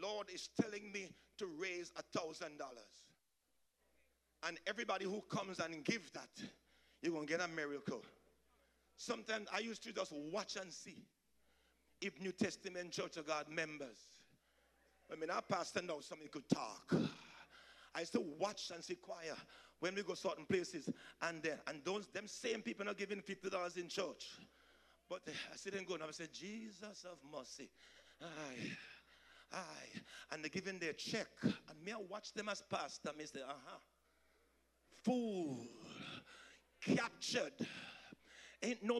Lord is telling me to raise $1,000. And everybody who comes and give that, you're going to get a miracle. Sometimes I used to just watch and see if New Testament Church of God members, I mean, our pastor now, somebody could talk. I used to watch and see choir when we go certain places, and them same people are giving $50 in church. But I sit and go, and I say, Jesus of mercy. Aye. And they're giving their check. And me, I watch them as pastor. Me say, fool. Captured. Ain't no